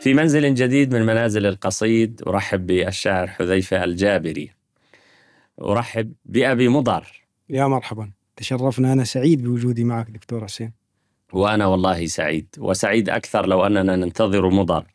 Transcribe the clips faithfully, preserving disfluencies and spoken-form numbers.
في منزل جديد من منازل القصيد أرحب بالشاعر حذيفة الجابري. أرحب بأبي مضر. يا مرحبا، تشرفنا. أنا سعيد بوجودي معك دكتور حسين. وأنا والله سعيد، وسعيد أكثر لو أننا ننتظر مضر.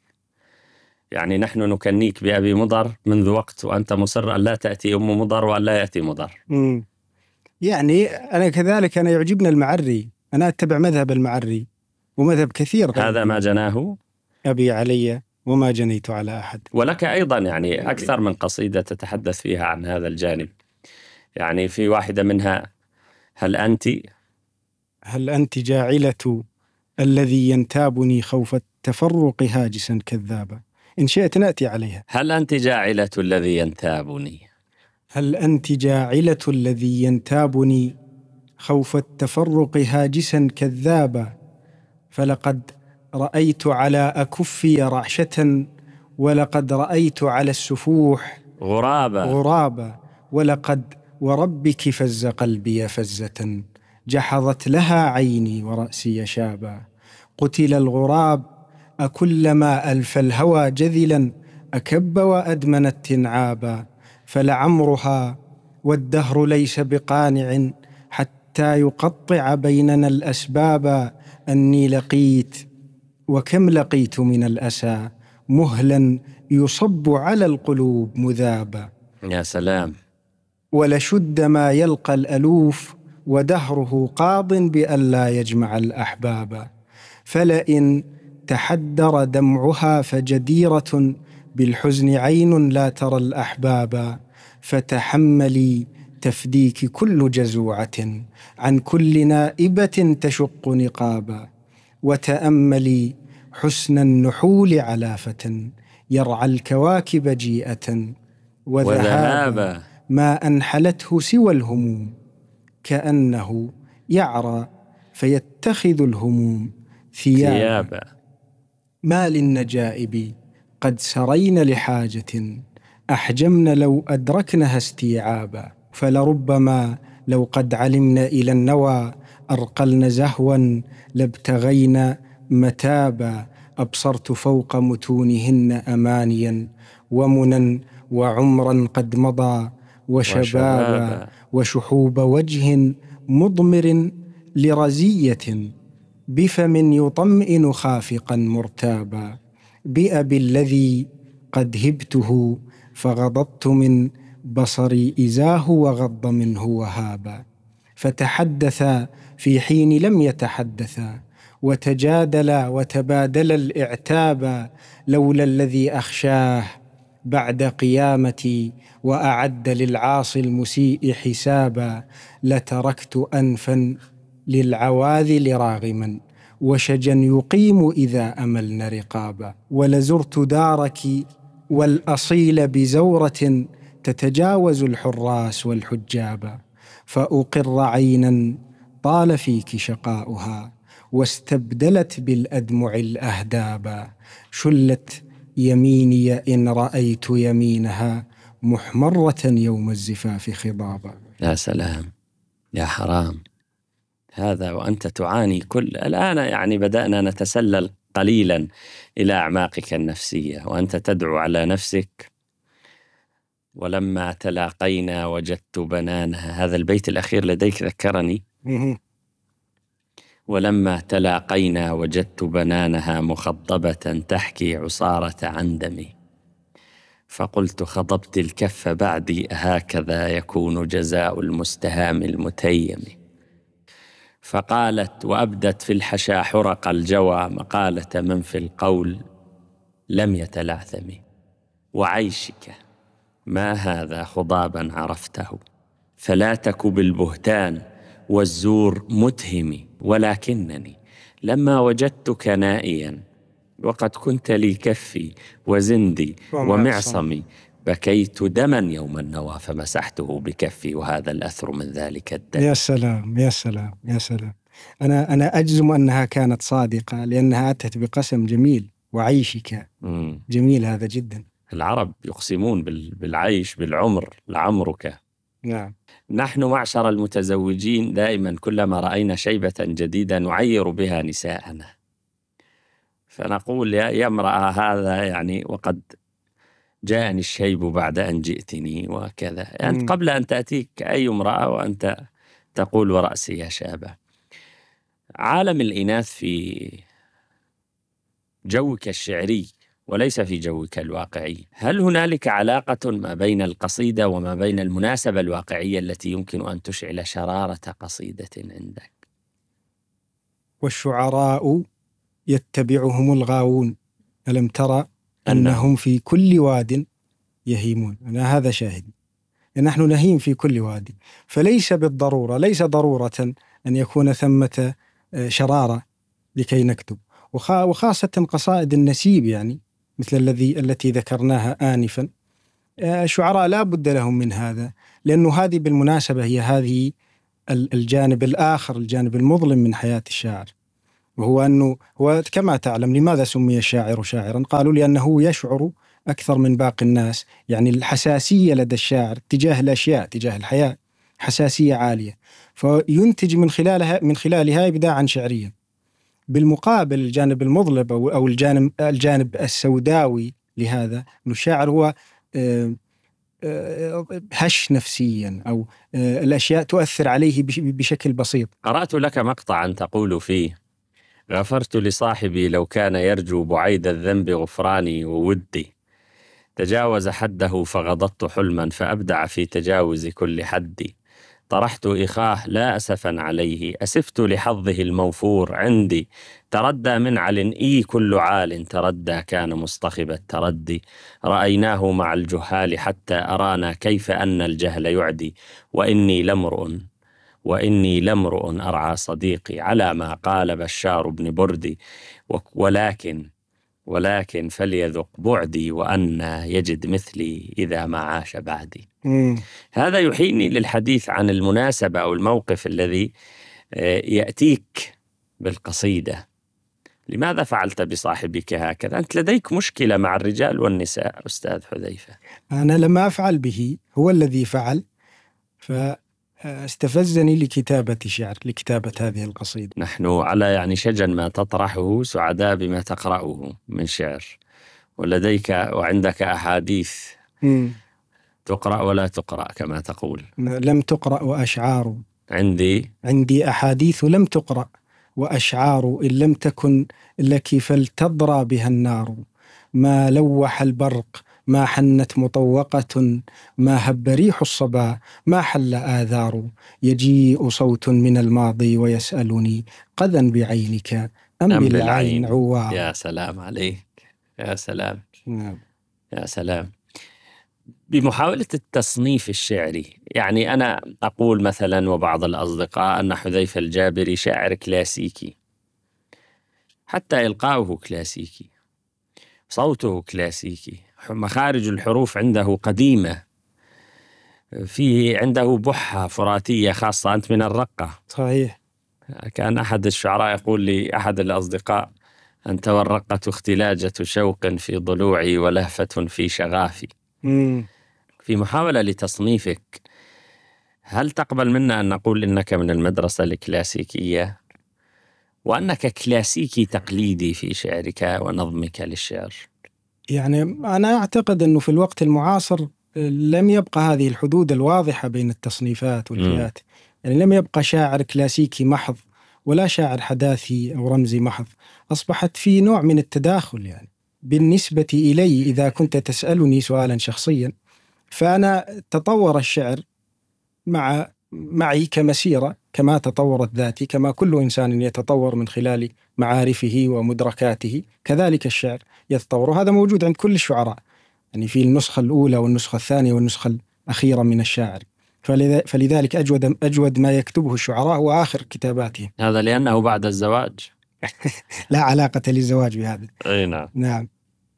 يعني نحن نكنيك بأبي مضر منذ وقت، وأنت مصر أن لا تأتي أم مضر وأن لا يأتي مضر. مم. يعني أنا كذلك، أنا يعجبنا المعري، أنا أتبع مذهب المعري ومذهب كثير. هذا ما جناه أبي علي وما جنيت على أحد. ولك أيضا يعني أكثر من قصيدة تتحدث فيها عن هذا الجانب. يعني في واحدة منها هل أنت هل أنت جاعلة الذي ينتابني خوف التفرق هاجسا كذابا. إن شئت نأتي عليها. هل أنت جاعلة الذي ينتابني هل أنت جاعلة الذي ينتابني خوف التفرق هاجسا كذابا. فلقد رأيت على أكفي رعشة، ولقد رأيت على السفوح غرابة غرابا. ولقد وربك فز قلبي فزة، جحظت لها عيني ورأسي شابا. قتل الغراب أكلما ألف الهوى جذلا، أكب وأدمن التنعابا. فلعمرها والدهر ليس بقانع، حتى يقطع بيننا الأسبابا. أني لقيت وكم لقيت من الأسى، مهلا يصب على القلوب مذابا. يا سلام. ولشد ما يلقى الألوف، ودهره قاض بأن لا يجمع الأحباب. فلئن تحدر دمعها فجديرة، بالحزن عين لا ترى الأحباب. فتحملي تفديك كل جزوعة، عن كل نائبة تشق نقابا. وتأملي حسن النحول علافة، يرعى الكواكب جيئة. وذهابا ما أنحلته سوى الهموم، كأنه يعرى فيتخذ الهموم ثيابا. ثيابا. ما للنجائب قد سرين لحاجة، أحجمن لو أدركنها استيعابا. فلربما لو قد علمن إلى النوى، أرقلن زهوا لابتغين متابا. أبصرت فوق متونهن أمانيا، ومنا وعمرا قد مضى وشبابا. وشحوب وجه مضمر لرزية، بفم يطمئن خافقا مرتابا. بأبي الذي قد هبته، فغضضت من بصري إزاه، وغض منه وهابا. فتحدثا في حين لم يتحدثا، وتجادلا وتبادلا الإعتابا. لولا الذي أخشاه بعد قيامتي، وأعد للعاصي المسيء حسابا. لتركت أنفا للعواذل راغما، وشجا يقيم إذا أملن رقابا. ولزرت دارك والأصيل بزورة، تتجاوز الحراس والحجابا. فأقر عينا طال فيك شقاؤها، واستبدلت بالأدمع الأهدابا. شلت يميني إن رأيت يمينها، محمرة يوم الزفاف خضابا. يا سلام، يا حرام هذا وأنت تعاني كل الآن. يعني بدأنا نتسلل قليلا إلى أعماقك النفسية، وأنت تدعو على نفسك. ولما تلاقينا وجدت بنانها، هذا البيت الأخير لديك ذكرني. ولما تلاقينا وجدت بنانها، مخضبة تحكي عصارة عندمي. فقلت خضبت الكف بعدي، هكذا يكون جزاء المستهام المتيم. فقالت وأبدت في الحشا حرق الجوى، مقالة من في القول لم يتلعثم. وعيشك ما هذا خضابا عرفته، فلا تك بالبهتان والزور متهم. ولكنني لما وجدتك نائيا، وقد كنت لي كفي وزندي ومعصمي، بكيت دما يوم النوى، فمسحته بكفي، وهذا الأثر من ذلك الدم. يا سلام يا سلام يا سلام. أنا أنا أجزم أنها كانت صادقة، لأنها أتت بقسم جميل. وعيشك مم. جميل هذا جدا. العرب يقسمون بالعيش بالعمر، لعمرك. نعم. نحن معشر المتزوجين دائما كلما رأينا شيبة جديدة نعير بها نساءنا، فنقول يا يا امرأة هذا يعني وقد جاءني الشيب بعد أن جئتني وكذا، يعني مم. قبل أن تأتيك أي امرأة وأنت تقول ورأسي يا شابة. عالم الإناث في جوك الشعري وليس في جوك الواقعي، هل هنالك علاقة ما بين القصيدة وما بين المناسبة الواقعية التي يمكن أن تشعل شرارة قصيدة عندك؟ والشعراء يتبعهم الغاوون، ألم ترى أنهم أنهم في كل واد يهيمون. أنا هذا شاهد، نحن نهيم في كل وادي، فليس بالضرورة، ليس ضرورة أن يكون ثمة شرارة لكي نكتب، وخاصة قصائد النسيب يعني مثل الذي التي ذكرناها آنفا. الشعراء لا بد لهم من هذا، لأنه هذه بالمناسبة هي هذه الجانب الآخر، الجانب المظلم من حياة الشاعر، وهو أنه هو كما تعلم لماذا سمي الشاعر شاعرا؟ قالوا لأنه يشعر أكثر من باقي الناس، يعني الحساسية لدى الشاعر تجاه الأشياء، تجاه الحياة، حساسية عالية، فينتج من خلالها من خلالها إبداعا شعريا. بالمقابل الجانب المظلم أو الجانب الجانب السوداوي لهذا، أن الشاعر هو هش نفسيا، أو الأشياء تؤثر عليه بشكل بسيط. قرأت لك مقطعا تقول فيه: غفرت لصاحبي لو كان يرجو بعيد الذنب غفراني وودي، تجاوز حده فغضضت حلما فأبدع في تجاوز كل حد، طرحت إخاه لا أسفا عليه أسفت لحظه الموفور عندي، تردى من عل إي كل عال تردى كان مصطخب التردي، رأيناه مع الجهال حتى أرانا كيف أن الجهل يعدي، وإني لمرؤ وإني لمرؤ أرعى صديقي على ما قال بشار بن بردي، ولكن ولكن فليذق بعدي وأن يجد مثلي إذا ما عاش بعدي. مم. هذا يحيلني للحديث عن المناسبة أو الموقف الذي يأتيك بالقصيدة. لماذا فعلت بصاحبك هكذا؟ أنت لديك مشكلة مع الرجال والنساء أستاذ حذيفة. أنا لما أفعل به، هو الذي فعل، فاستفزني لكتابة شعر، لكتابة هذه القصيدة. نحن على يعني شجن ما تطرحه سعداء بما تقرأه من شعر، ولديك وعندك أحاديث م. تقرأ ولا تقرأ كما تقول. لم تقرأ وأشعار عندي عندي أحاديث لم تقرأ وأشعار، إن لم تكن لك فلتضرى بها النار، ما لوح البرق ما حنت مطوقة، ما هب ريح الصبا ما حل آذار، يجيء صوت من الماضي ويسألني قذا بعينك أم, أم بالعين عوار. يا سلام عليك، يا سلام. نعم. يا سلام. بمحاولة التصنيف الشعري، يعني أنا أقول مثلا وبعض الأصدقاء أن حذيفة الجابري شاعر كلاسيكي، حتى إلقاؤه كلاسيكي، صوته كلاسيكي، مخارج الحروف عنده قديمة، في عنده بحة فراتية خاصة. أنت من الرقة. صحيح. كان أحد الشعراء يقول لي أحد الأصدقاء: أنت والرقة اختلاجة شوق في ضلوعي ولهفة في شغافي. مم. في محاولة لتصنيفك، هل تقبل منا أن نقول إنك من المدرسة الكلاسيكية وأنك كلاسيكي تقليدي في شعرك ونظمك للشعر؟ يعني أنا أعتقد أنه في الوقت المعاصر لم يبقى هذه الحدود الواضحة بين التصنيفات والفئات، يعني لم يبقى شاعر كلاسيكي محض ولا شاعر حداثي أو رمزي محض، أصبحت في نوع من التداخل. يعني بالنسبة إلي إذا كنت تسألني سؤالا شخصيا، فأنا تطور الشعر مع معي كمسيرة، كما تطورت ذاتي، كما كل إنسان يتطور من خلال معارفه ومدركاته، كذلك الشعر يتطور، وهذا موجود عند كل الشعراء، يعني في النسخة الأولى والنسخة الثانية والنسخة الأخيرة من الشاعر. فلذلك أجود, أجود ما يكتبه الشعراء هو آخر كتاباتهم. هذا لأنه بعد الزواج. لا علاقة للزواج بهذا. أي نعم. نعم.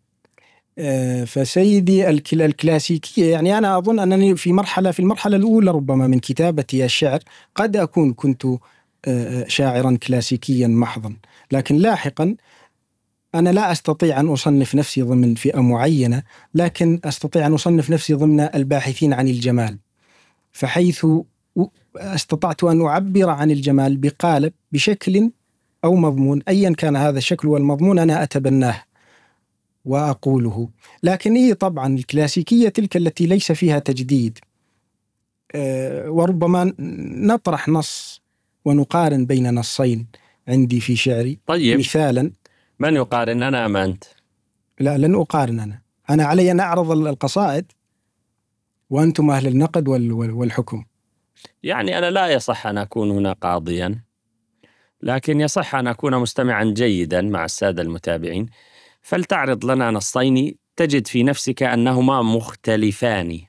فسيدي الكلاسيكية، يعني أنا أظن أنني في مرحلة في المرحلة الأولى ربما من كتابتي الشعر قد أكون كنت شاعرا كلاسيكيا محضا، لكن لاحقا أنا لا أستطيع أن أصنف نفسي ضمن فئة معينة، لكن أستطيع أن أصنف نفسي ضمن الباحثين عن الجمال، فحيث استطعت أن أعبر عن الجمال بقالب بشكل أو مضمون، أيا كان هذا الشكل والمضمون أنا أتبناه وأقوله. لكن هي طبعا الكلاسيكية تلك التي ليس فيها تجديد، أه وربما نطرح نص ونقارن بين نصين عندي في شعري. طيب مثالا، من يقارن، أنا أم أنت؟ لا، لن أقارن. أنا أنا علي أن أعرض القصائد وأنتم أهل النقد والحكم. يعني أنا لا يصح أن أكون هنا قاضيا، لكن يصح أن أكون مستمعا جيدا مع السادة المتابعين. فلتعرض لنا نصين تجد في نفسك أنهما مختلفان.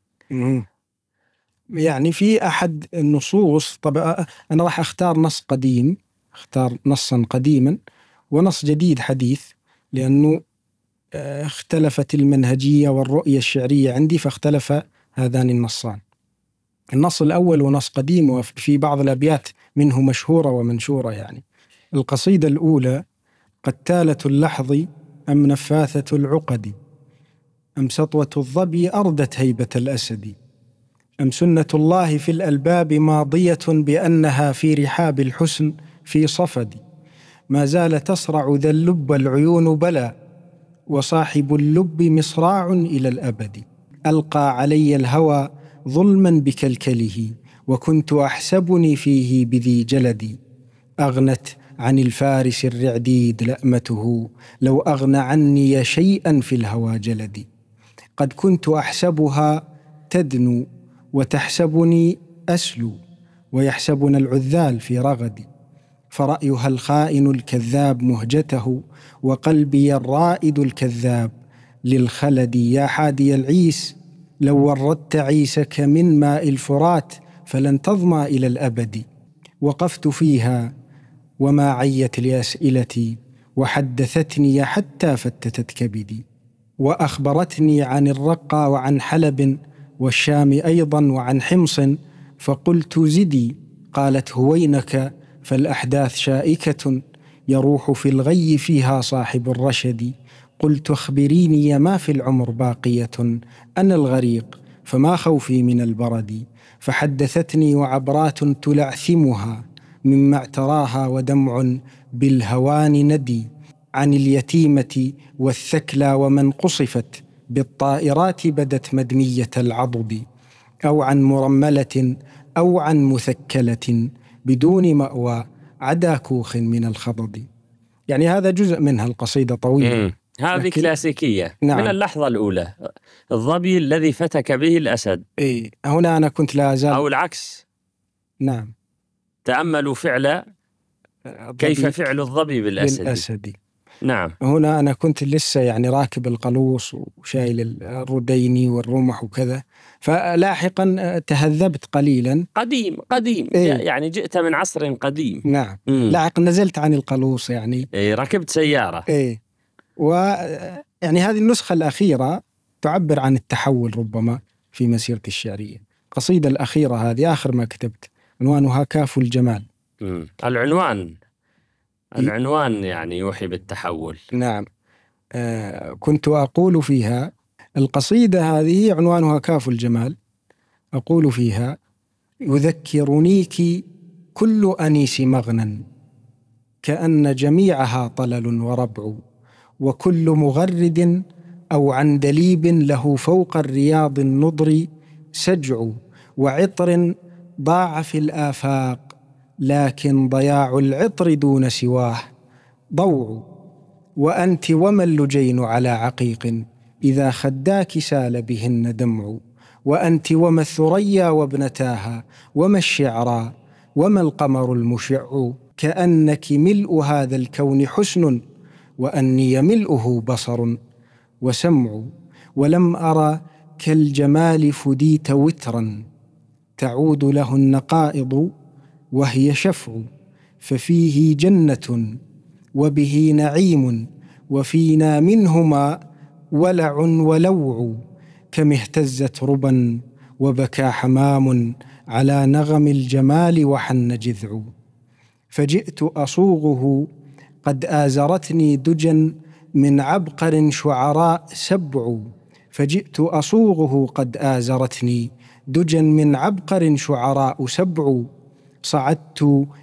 يعني في أحد النصوص، طبعا أنا راح أختار نص قديم، أختار نصا قديما ونص جديد حديث، لأنه اختلفت المنهجية والرؤية الشعرية عندي، فاختلف هذان النصان. النص الأول ونص قديم، وفي بعض الأبيات منه مشهورة ومنشورة. يعني القصيدة الأولى: قتالة اللحظ أم نفاثة العقد، أم سطوة الظبي أردت هيبة الأسد، أم سنة الله في الألباب ماضية بأنها في رحاب الحسن في صفد، ما زال تصرع ذا اللب العيون بلى، وصاحب اللب مصراع إلى الأبد، ألقى علي الهوى ظلما بكلكله، وكنت أحسبني فيه بذي جلدي، أغنت عن الفارس الرعديد لأمته، لو أغنى عني شيئا في الهوى جلدي، قد كنت أحسبها تدنو وتحسبني أسلو، ويحسبنا العذال في رغدي، فرأيها الخائن الكذاب مهجته، وقلبي الرائد الكذاب للخلد، يا حادي العيس لو وردت عيسك من ماء الفرات فلن تظمى إلى الأبد، وقفت فيها وما عيت لأسئلتي، وحدثتني حتى فتتت كبدي، وأخبرتني عن الرقة وعن حلب والشام أيضا وعن حمص، فقلت زدي، قالت هوينك فالأحداث شائكة، يروح في الغي فيها صاحب الرشد، قلت اخبريني ما في العمر باقية، أنا الغريق فما خوفي من البرد، فحدثتني وعبرات تلعثمها مما اعتراها ودمع بالهوان ندي، عن اليتيمة والثكلى ومن قصفت بالطائرات بدت مدمية العضد، أو عن مرملة أو عن مثكلة بدون مأوى عدا كوخ من الخضد. يعني هذا جزء منها، القصيدة طويلة. هذه كلاسيكية. نعم. من اللحظة الأولى: الظبي الذي فتك به الأسد. إيه، هنا أنا كنت لا أزال، أو العكس. نعم، تأملوا فعل كيف فعل الظبي بالأسد. بالأسد. نعم. هنا أنا كنت لسه يعني راكب القلوص وشايل الرديني والرمح وكذا، فلاحقا تهذبت قليلا. قديم قديم. إيه؟ يعني جئت من عصر قديم. نعم. مم. لاحقا نزلت عن القلوص، يعني إيه، ركبت سيارة. إيه. ويعني هذه النسخة الأخيرة تعبر عن التحول ربما في مسيرتي الشعرية. القصيدة الأخيرة هذه آخر ما كتبت، عنوانها كاف الجمال. مم. العنوان العنوان يعني يوحي بالتحول. نعم. آه كنت أقول فيها، القصيدة هذه عنوانها كاف الجمال، أقول فيها: يذكرنيك كل أنيس مغنى، كأن جميعها طلل وربع، وكل مغرد أو عندليب له فوق الرياض النضر سجع، وعطر ضاع في الآفاق، لكن ضياع العطر دون سواه ضوع، وأنت وما اللجين على عقيق، إذا خداك سال بهن دمع، وأنت وما الثريا وابنتاها، وما الشعرى، وما القمر المشع، كأنك ملء هذا الكون حسن، وأني ملؤه بصر وسمع، ولم أرى كالجمال فديت وترا، تعود له النقائض وهي شفع، ففيه جنة وبه نعيم، وفينا منهما ولع ولوع، كم اهتزت ربا وبكى حمام، على نغم الجمال وحن جذع، فجئت أصوغه قد آزرتني دجا من عبقر شعراء سبع، فجئت أصوغه قد آزرتني دجا من عبقر شعراء سبع، صعدت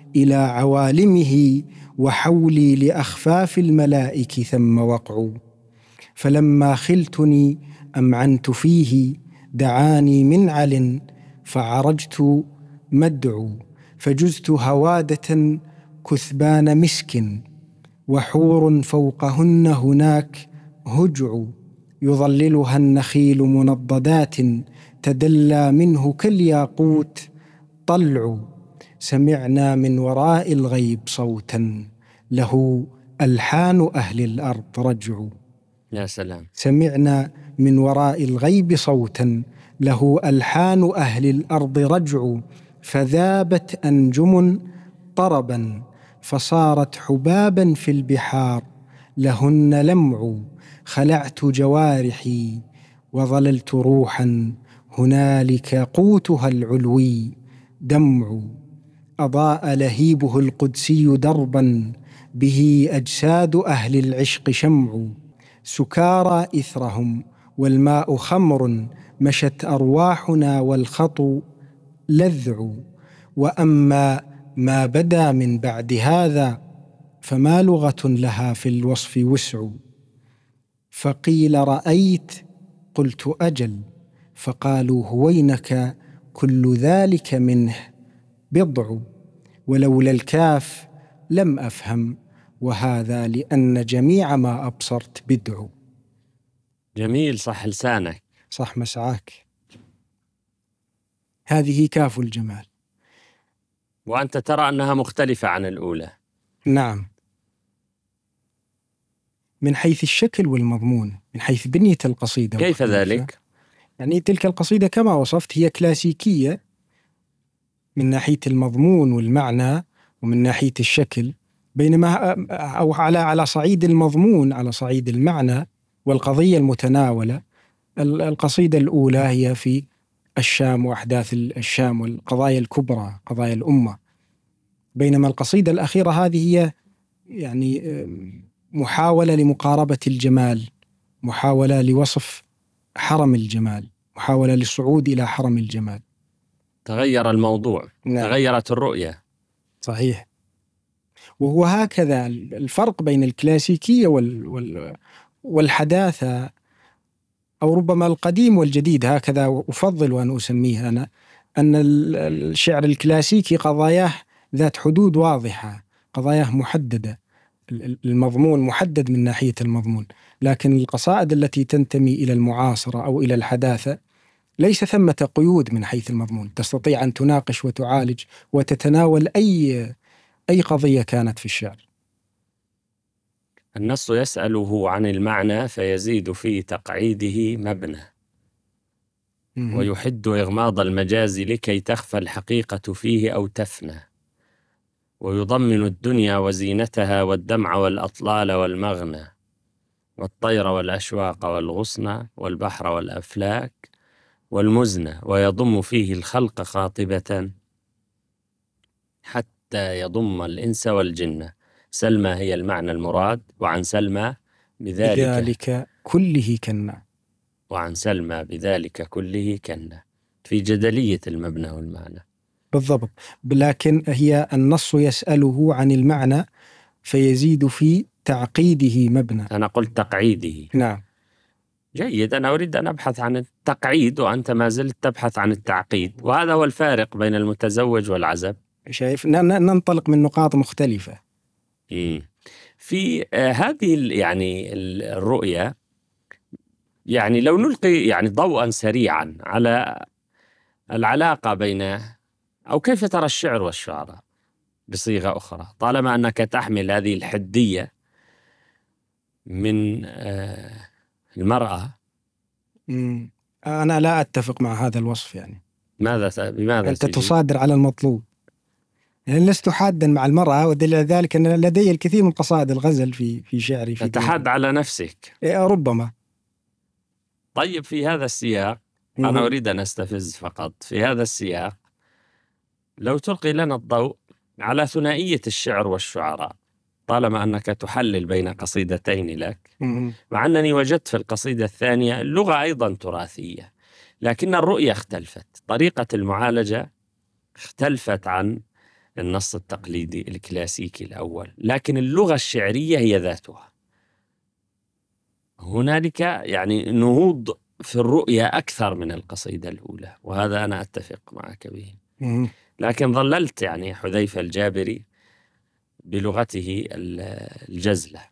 إلى عوالمه، وحولي لأخفاف الملائك ثم وقع. فلما خلتني أمعنت فيه، دعاني من عل فعرجت مدعو. فجزت هوادة كثبان مسك، وحور فوقهن هناك هجع. يظللها النخيل منضدات، تدلى منه كالياقوت طلع. سمعنا من وراء الغيب صوتا، له ألحان أهل الأرض رجع. يا سلام. سمعنا من وراء الغيب صوتا، له ألحان أهل الأرض رجع. فذابت أنجم طربا، فصارت حبابا في البحار، لهن لمع. خلعت جوارحي وظللت روحا، هنالك قوتها العلوي دمع. أضاء لهيبه القدسي دربا، به أجساد أهل العشق شمع. سكارى إثرهم والماء خمر، مشت أرواحنا والخطو لذع. وأما ما بدا من بعد هذا، فما لغة لها في الوصف وسع. فقيل رأيت قلت أجل، فقالوا هوينك كل ذلك منه بضع. ولولا الكاف لم أفهم، وهذا لأن جميع ما أبصرت بدع. جميل، صح لسانك، صح مسعاك. هذه كاف الجمال. وأنت ترى أنها مختلفة عن الأولى. نعم، من حيث الشكل والمضمون، من حيث بنية القصيدة. كيف ذلك؟ يعني تلك القصيدة كما وصفت هي كلاسيكية من ناحية المضمون والمعنى ومن ناحية الشكل، بينما أو على على صعيد المضمون، على صعيد المعنى والقضية المتناولة، القصيدة الأولى هي في الشام وأحداث الشام والقضايا الكبرى، قضايا الأمة. بينما القصيدة الأخيرة هذه هي يعني محاولة لمقاربة الجمال، محاولة لوصف حرم الجمال، محاولة للصعود إلى حرم الجمال. تغير الموضوع. نعم. تغيرت الرؤية. صحيح. وهو هكذا الفرق بين الكلاسيكية وال وال والحداثة، أو ربما القديم والجديد، هكذا أفضل وأن أسميه أنا، أن الشعر الكلاسيكي قضاياه ذات حدود واضحة، قضاياه محددة، المضمون محدد من ناحية المضمون. لكن القصائد التي تنتمي إلى المعاصرة أو إلى الحداثة ليس ثمة قيود من حيث المضمون، تستطيع أن تناقش وتعالج وتتناول أي أي قضية كانت في الشعر. النص يسأله عن المعنى فيزيد في تقعيده مبنى، ويحد إغماض المجاز لكي تخفى الحقيقة فيه أو تفنى، ويضمن الدنيا وزينتها والدمع والأطلال والمغنى، والطير والأشواق والغصن والبحر والأفلاك والمزنى، ويضم فيه الخلق خاطبة حتى يضم الإنس والجن. سلمى هي المعنى المراد، وعن سلمى بذلك, بذلك كله كنا، وعن سلمى بذلك كله كنا، في جدلية المبنى والمعنى. بالضبط. لكن هي النص يسأله عن المعنى فيزيد في تعقيده مبنى. أنا قلت تقعيده. نعم. جيد، أنا أريد أن أبحث عن التقعيد وأنت ما زلت تبحث عن التعقيد، وهذا هو الفارق بين المتزوج والعزب. شايف، ننطلق من نقاط مختلفة. مم. في آه هذه يعني الرؤية، يعني لو نلقي يعني ضوءا سريعا على العلاقة بين، أو كيف ترى الشعر والشعراء بصيغة أخرى، طالما أنك تحمل هذه الحدية من آه المرأة. مم. أنا لا أتفق مع هذا الوصف. يعني ماذا بماذا أنت سيدي؟ تصادر على المطلوب. يعني لست حادا مع المرأة، ودليل ذلك أن لدي الكثير من قصائد الغزل في في شعري. في تتحد على نفسك. إيه ربما. طيب في هذا السياق أنا أريد أن أستفز فقط. في هذا السياق لو تلقي لنا الضوء على ثنائية الشعر والشعراء، طالما أنك تحلل بين قصيدتين لك، مع أنني وجدت في القصيدة الثانية اللغة أيضا تراثية، لكن الرؤية اختلفت، طريقة المعالجة اختلفت عن النص التقليدي الكلاسيكي الأول، لكن اللغة الشعرية هي ذاتها. هنالك يعني نهوض في الرؤية أكثر من القصيدة الأولى، وهذا أنا أتفق معك به. لكن ظللت يعني حذيفة الجابري بلغته الجزلة.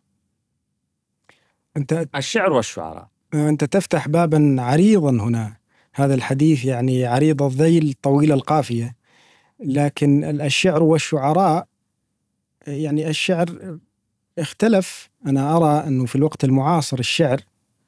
أنت الشعر والشعراء، أنت تفتح بابا عريضا هنا. هذا الحديث يعني عريض الذيل طويل القافية. لكن الشعر والشعراء، يعني الشعر اختلف. أنا أرى أنه في الوقت المعاصر الشعر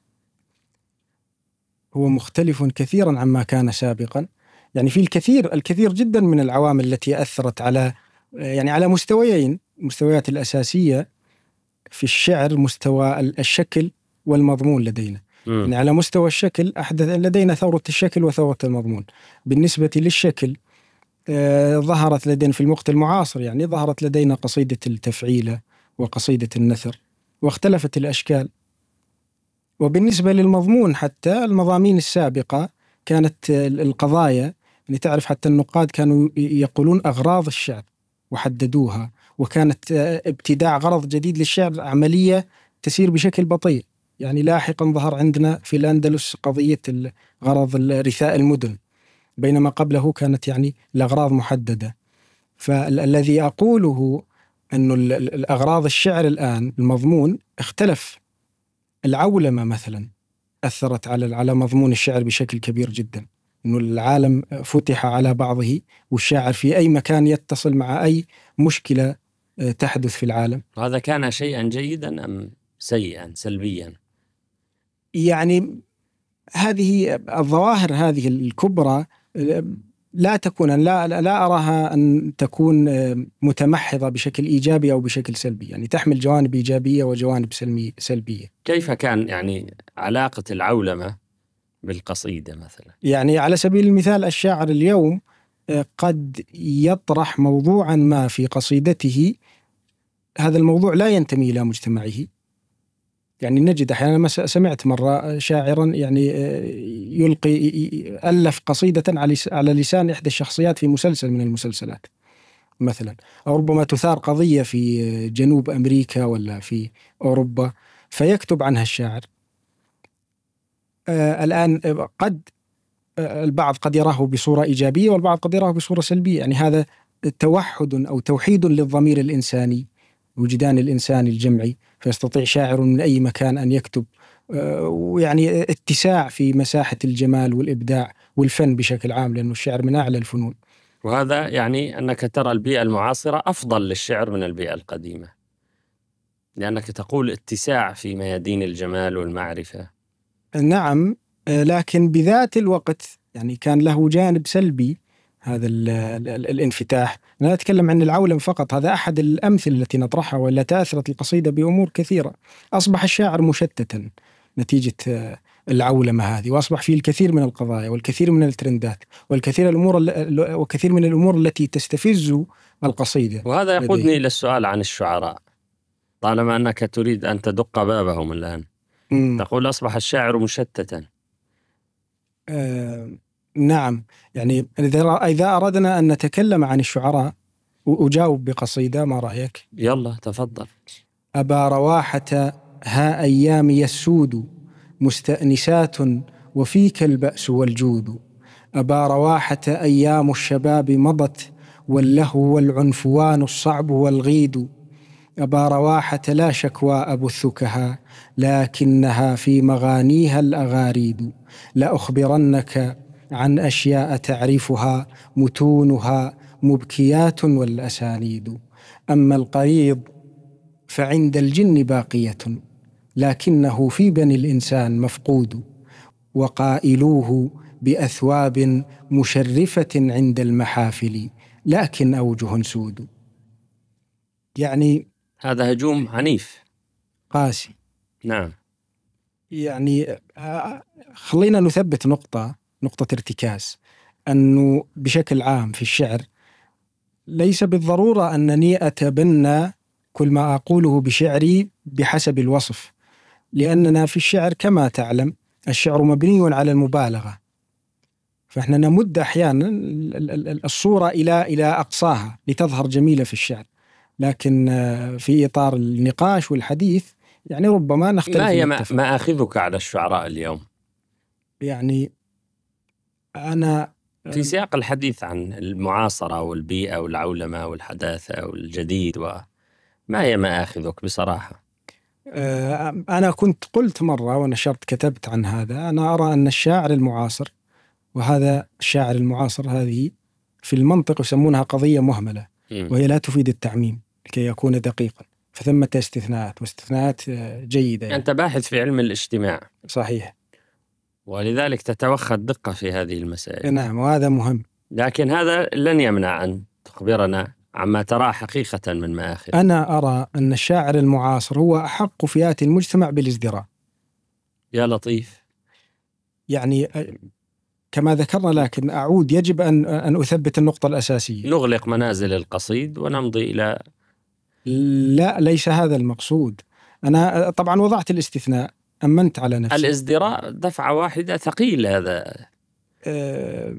هو مختلف كثيرا عما كان سابقا. يعني في الكثير الكثير جدا من العوامل التي أثرت على يعني على مستويين المستويات الأساسية في الشعر، مستوى الشكل والمضمون لدينا. م. يعني على مستوى الشكل أحدث لدينا ثورة الشكل وثورة المضمون. بالنسبة للشكل آه ظهرت لدينا في الوقت المعاصر، يعني ظهرت لدينا قصيدة التفعيلة وقصيدة النثر، واختلفت الأشكال. وبالنسبة للمضمون حتى المضامين السابقة كانت القضايا، يعني تعرف حتى النقاد كانوا يقولون أغراض الشعر وحددوها، وكانت ابتداع غرض جديد للشعر عملية تسير بشكل بطيء. يعني لاحقا ظهر عندنا في الأندلس قضية غرض رثاء المدن، بينما قبله كانت يعني الأغراض محددة. فالذي أقوله أنه الأغراض الشعر الآن المضمون اختلف. العولمة مثلا أثرت على على مضمون الشعر بشكل كبير جدا، إنه العالم فتح على بعضه، والشاعر في أي مكان يتصل مع أي مشكلة تحدث في العالم. هذا كان شيئا جيدا أم سيئا سلبيا؟ يعني هذه الظواهر هذه الكبرى لا تكون لا لا أراها أن تكون متمحضة بشكل إيجابي أو بشكل سلبي، يعني تحمل جوانب إيجابية وجوانب سلبية. كيف كان يعني علاقة العولمة بالقصيدة مثلا؟ يعني على سبيل المثال الشاعر اليوم قد يطرح موضوعا ما في قصيدته، هذا الموضوع لا ينتمي إلى مجتمعه. يعني نجد أحيانا، سمعت مرة شاعرا يعني يلقي ألف قصيدة على لسان إحدى الشخصيات في مسلسل من المسلسلات مثلا، أو ربما تثار قضية في جنوب أمريكا ولا في أوروبا فيكتب عنها الشاعر. آه الآن قد البعض قد يراه بصورة إيجابية والبعض قد يراه بصورة سلبية. يعني هذا توحد أو توحيد للضمير الإنساني، وجدان الإنسان الجمعي، فيستطيع شاعر من أي مكان أن يكتب، ويعني اتساع في مساحة الجمال والإبداع والفن بشكل عام، لأنه الشعر من أعلى الفنون. وهذا يعني أنك ترى البيئة المعاصرة أفضل للشعر من البيئة القديمة، لأنك تقول اتساع في ميادين الجمال والمعرفة. نعم، لكن بذات الوقت يعني كان له جانب سلبي هذا ال ال ال الانفتاح. أنا أتكلم عن العولم فقط، هذا أحد الأمثلة التي نطرحها، ولا تأثرت القصيدة بأمور كثيرة. أصبح الشاعر مشتتا نتيجة العولمة هذه، وأصبح فيه الكثير من القضايا والكثير من الترندات والكثير الأمور وكثير من الأمور التي تستفز القصيدة. وهذا يقودني إلى السؤال عن الشعراء، طالما أنك تريد أن تدق بابهم الآن. م. تقول أصبح الشاعر مشتتا. آه نعم، يعني إذا أردنا أن نتكلم عن الشعراء وأجاوب بقصيدة، ما رأيك؟ يلا تفضل. أبا رواحة ها أيامي السود مستأنسات وفيك البأس والجود. أبا رواحة أيام الشباب مضت واللهو والعنفوان الصعب والغيد. أبا رواحة لا شكوى أبثكها لكنها في مغانيها الأغاريد. لأخبرنك عن أشياء تعرفها متونها مبكيات والأسانيد. أما القريض فعند الجن باقية لكنه في بني الإنسان مفقود. وقائلوه بأثواب مشرفة عند المحافل لكن أوجه سود. يعني هذا هجوم عنيف قاسي. نعم. يعني خلينا نثبت نقطة نقطة ارتكاز، أنه بشكل عام في الشعر ليس بالضرورة أنني أتبنى كل ما أقوله بشعري بحسب الوصف، لأننا في الشعر كما تعلم الشعر مبني على المبالغة، فإحنا نمد أحيانا الصورة إلى إلى أقصاها لتظهر جميلة في الشعر، لكن في إطار النقاش والحديث يعني ربما نختلف. ما هي مآخذك على الشعراء اليوم؟ يعني أنا في سياق الحديث عن المعاصرة والبيئة والعولمة والحداثة والجديد، وما هي مآخذك بصراحة؟ أنا كنت قلت مرة ونشرت كتبت عن هذا، أنا أرى أن الشاعر المعاصر، وهذا الشاعر المعاصر هذه في المنطق يسمونها قضية مهملة، وهي لا تفيد التعميم لكي يكون دقيقا، فثمة استثناءات واستثناءات جيدة يعني. أنت باحث في علم الاجتماع. صحيح، ولذلك تتوخى الدقة في هذه المسائل. نعم، وهذا مهم، لكن هذا لن يمنع أن تخبرنا عما ترى حقيقة من مآخذ. أنا أرى أن الشاعر المعاصر هو أحق فئات المجتمع بالازدراء. يا لطيف. يعني كما ذكرنا، لكن أعود يجب أن أن أثبت النقطة الأساسية. نغلق منازل القصيد ونمضي إلى. لا، ليس هذا المقصود. أنا طبعا وضعت الاستثناء، أمنت على نفسي. الازدراء دفعة واحدة ثقيل هذا. أه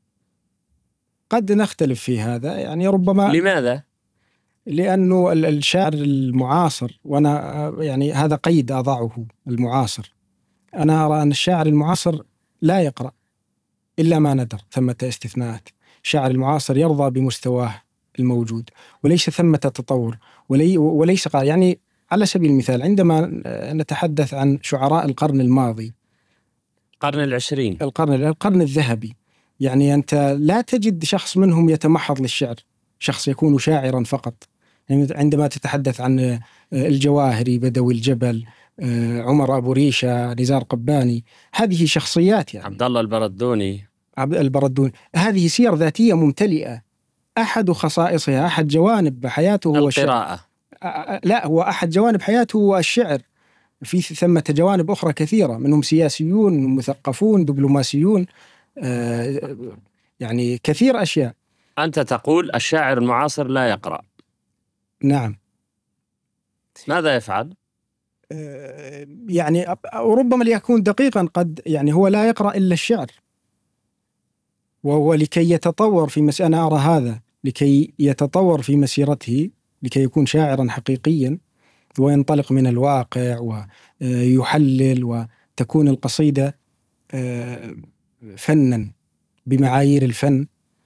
قد نختلف في هذا يعني ربما. لماذا؟ لأنه الشاعر المعاصر، وأنا يعني هذا قيد أضعه، المعاصر، أنا أرى أن الشاعر المعاصر لا يقرأ إلا ما ندر، ثمة استثناءات. الشاعر المعاصر يرضى بمستواه الموجود، وليس ثمة تطور، ولي وليس قال يعني. على سبيل المثال، عندما نتحدث عن شعراء القرن الماضي، القرن العشرين، القرن القرن الذهبي، يعني أنت لا تجد شخص منهم يتمحض للشعر، شخص يكون شاعرا فقط. يعني عندما تتحدث عن الجواهري، بدوي الجبل، عمر أبو ريشة، نزار قباني، هذه شخصيات يعني. عبد الله البردوني عبد البردوني، هذه سير ذاتية ممتلئة. أحد خصائصها، أحد جوانب حياته هو القراءة. لا، هو أحد جوانب حياته هو الشعر. في ثمة جوانب أخرى كثيرة، منهم سياسيون، مثقفون، دبلوماسيون، يعني كثير أشياء. أنت تقول الشاعر المعاصر لا يقرأ. نعم. ماذا يفعل؟ يعني ربما ليكون دقيقا، قد يعني هو لا يقرأ إلا الشعر، وهو لكي يتطور في مسيرته. أنا أرى هذا لكي يتطور في مسيرته، لكي يكون شاعرا حقيقيا وينطلق من الواقع ويحلل، وتكون القصيدة فنا بمعايير الفن.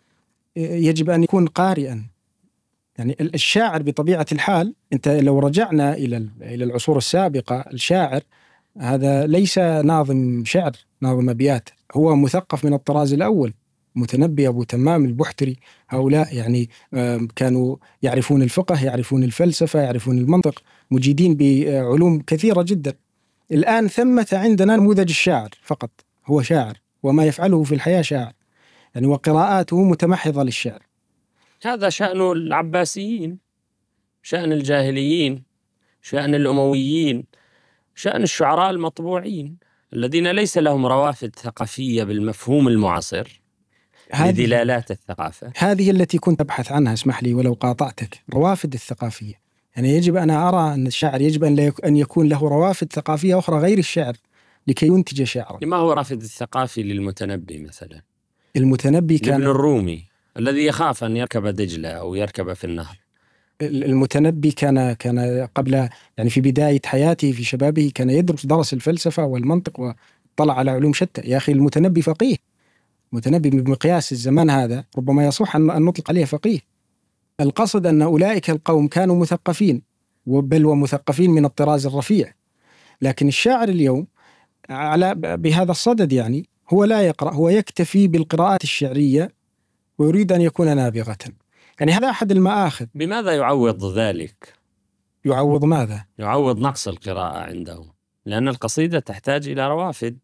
يجب أن يكون قارئا. يعني الشاعر بطبيعة الحال، أنت لو رجعنا إلى إلى العصور السابقة، الشاعر هذا ليس ناظم شعر، ناظم أبيات، هو مثقف من الطراز الأول. متنبي، أبو تمام، البحتري، هؤلاء يعني كانوا يعرفون الفقه، يعرفون الفلسفة، يعرفون المنطق، مجيدين بعلوم كثيرة جدا. الآن ثمة عندنا نموذج الشاعر فقط، هو شاعر وما يفعله في الحياة شاعر يعني، وقراءاته متمحضة للشعر. هذا شأن العباسيين، شأن الجاهليين، شأن الأمويين، شأن الشعراء المطبوعين الذين ليس لهم روافد ثقافية بالمفهوم المعاصر لدلالات الثقافة. هذه التي كنت أبحث عنها، اسمح لي ولو قاطعتك. روافد الثقافية، يعني يجب، أنا أرى أن الشاعر يجب أن يكون له روافد ثقافية أخرى غير الشعر لكي ينتج شعرا. ما هو رافد الثقافي للمتنبي مثلا؟ المتنبي كان ابن الرومي الذي يخاف أن يركب دجلة أو يركب في النهر. المتنبي كان كان قبل، يعني في بداية حياته في شبابه، كان يدرس درس الفلسفة والمنطق وطلع على علوم شتى. يا أخي، المتنبي فقيه. المتنبي بمقياس الزمان هذا ربما يصح أن نطلق عليه فقيه. القصد أن أولئك القوم كانوا مثقفين، بل ومثقفين من الطراز الرفيع. لكن الشاعر اليوم على بهذا الصدد يعني هو لا يقرأ، هو يكتفي بالقراءات الشعرية ويريد أن يكون نابغة. يعني هذا أحد المآخذ. بماذا يعوض ذلك؟ يعوض ماذا؟ يعوض نقص القراءة عنده، لأن القصيدة تحتاج إلى روافد،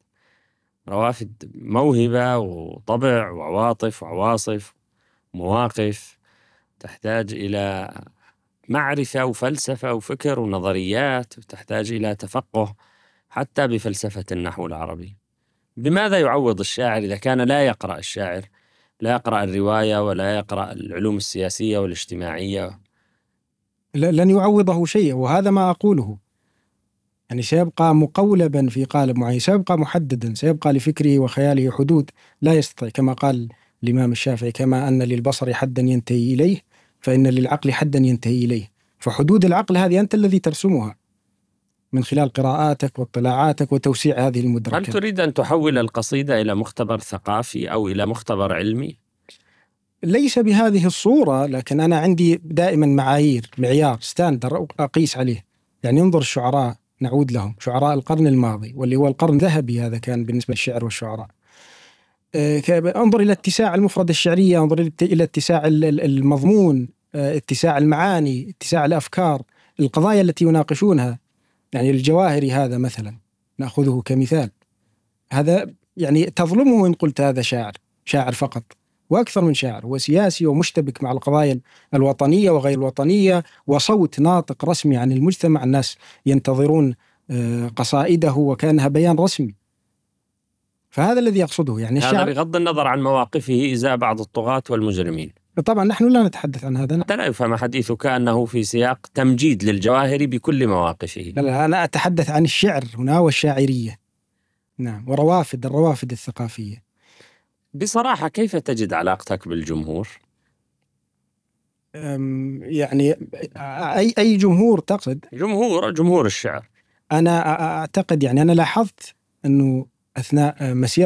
روافد موهبة وطبع وعواطف وعواصف ومواقف، تحتاج إلى معرفة وفلسفة وفكر ونظريات، وتحتاج إلى تفقه حتى بفلسفة النحو العربي. بماذا يعوض الشاعر إذا كان لا يقرأ الشاعر، لا يقرأ الرواية ولا يقرأ العلوم السياسية والاجتماعية؟ لن يعوضه شيء، وهذا ما أقوله. يعني سيبقى مقولبا في قالب معين، سيبقى محددا، سيبقى لفكره وخياله حدود لا يستطيع، كما قال الإمام الشافعي: كما أن للبصر حدا ينتهي إليه فإن للعقل حدا ينتهي إليه. فحدود العقل هذه أنت الذي ترسمها من خلال قراءاتك واطلاعاتك وتوسيع هذه المدركات. هل تريد أن تحول القصيدة إلى مختبر ثقافي أو إلى مختبر علمي؟ ليس بهذه الصورة، لكن أنا عندي دائما معايير، معيار ستاندر أقيس عليه. يعني انظر الشعراء، نعود لهم، شعراء القرن الماضي واللي هو القرن الذهبي هذا كان بالنسبة للشعر والشعراء. انظر إلى اتساع المفردة الشعرية، انظر إلى اتساع المضمون، اتساع المعاني، اتساع الأفكار، القضايا التي يناقشونها. يعني الجواهري هذا مثلا نأخذه كمثال، هذا يعني تظلمه إن قلت هذا شاعر، شاعر فقط، وأكثر من شاعر، هو سياسي ومشتبك مع القضايا الوطنية وغير الوطنية، وصوت ناطق رسمي عن المجتمع، الناس ينتظرون قصائده وكانها بيان رسمي. فهذا الذي يقصده يعني الشعر، هذا بغض النظر عن مواقفه إزاء بعض الطغاة والمجرمين. طبعا نحن لا نتحدث عن هذا. حتى لا يفهم حديثك أنه في سياق تمجيد للجواهري بكل مواقفه. لا لا، أنا أتحدث عن الشعر هنا والشاعرية، نعم، وروافد الروافد الثقافية. بصراحة كيف تجد علاقتك بالجمهور؟ يعني أي أي جمهور تقصد؟ جمهور جمهور الشعر. أنا أعتقد يعني أنا لاحظت أنه أثناء مسيرة